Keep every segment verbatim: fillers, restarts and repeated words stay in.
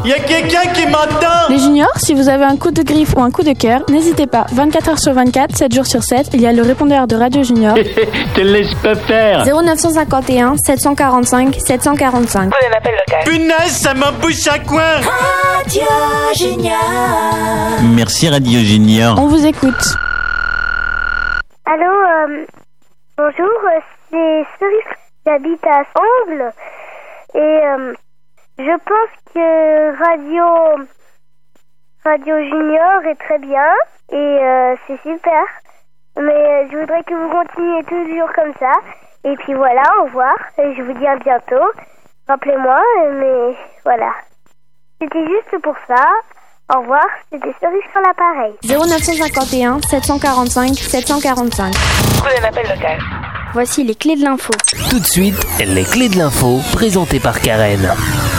Y a quelqu'un qui m'entend? Les juniors, si vous avez un coup de griffe ou un coup de cœur, n'hésitez pas. vingt-quatre heures sur vingt-quatre, sept jours sur sept, il y a le répondeur de Radio Junior. Te laisse pas faire. zéro neuf cent cinquante et un, sept cent quarante-cinq, sept cent quarante-cinq. Prenez l'appel local. Punaise, ça m'embouche à coin. Radio Junior. Merci Radio Junior. On vous écoute. Allô, euh, bonjour, c'est Cerise, j'habite à Angle et euh, je pense que Radio Radio Junior est très bien et euh, c'est super, mais je voudrais que vous continuiez toujours comme ça et puis voilà, au revoir et je vous dis à bientôt, rappelez-moi, mais voilà, c'était juste pour ça. Au revoir, c'était Cerise sur l'appareil. zéro neuf cent cinquante et un, sept cent quarante-cinq, sept cent quarante-cinq. Prenez l'appel local. Voici les clés de l'info. Tout de suite, les clés de l'info, présentées par Karen.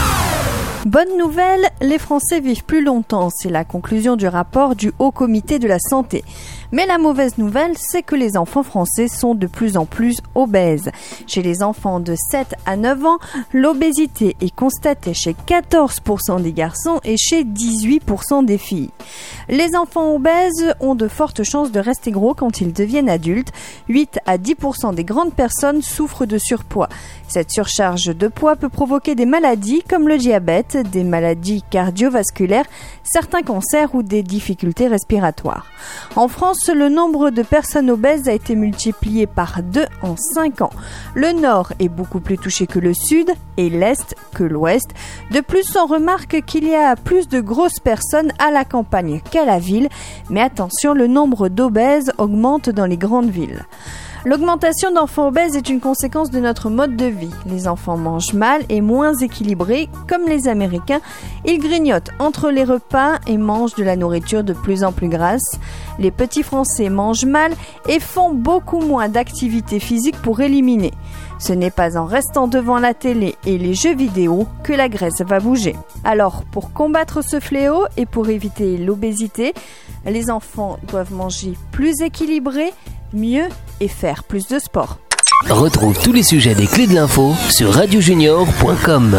Bonne nouvelle, les Français vivent plus longtemps. C'est la conclusion du rapport du Haut Comité de la Santé. Mais la mauvaise nouvelle, c'est que les enfants français sont de plus en plus obèses. Chez les enfants de sept à neuf ans, l'obésité est constatée chez quatorze pour cent des garçons et chez dix-huit pour cent des filles. Les enfants obèses ont de fortes chances de rester gros quand ils deviennent adultes. huit à dix pour cent des grandes personnes souffrent de surpoids. Cette surcharge de poids peut provoquer des maladies comme le diabète, des maladies cardiovasculaires, certains cancers ou des difficultés respiratoires. En France, le nombre de personnes obèses a été multiplié par deux en cinq ans. Le nord est beaucoup plus touché que le sud et l'est que l'ouest. De plus, on remarque qu'il y a plus de grosses personnes à la campagne qu'à la ville. Mais attention, le nombre d'obèses augmente dans les grandes villes. L'augmentation d'enfants obèses est une conséquence de notre mode de vie. Les enfants mangent mal et moins équilibrés, comme les Américains. Ils grignotent entre les repas et mangent de la nourriture de plus en plus grasse. Les petits Français mangent mal et font beaucoup moins d'activités physiques pour éliminer. Ce n'est pas en restant devant la télé et les jeux vidéo que la graisse va bouger. Alors, pour combattre ce fléau et pour éviter l'obésité, les enfants doivent manger plus équilibré, mieux et faire plus de sport. Retrouve tous les sujets des clés de l'info sur radio junior point com.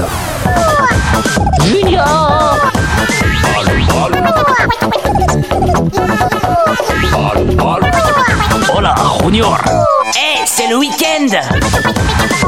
Junior. Hola, Junior. Eh, hey, c'est le week-end.